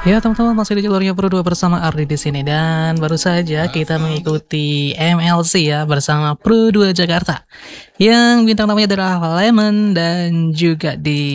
Ya teman-teman, masih di jalurnya Pro 2 bersama Ardi di sini, dan baru saja kita mengikuti MLC ya bersama Pro 2 Jakarta yang bintang namanya adalah Lemon dan juga di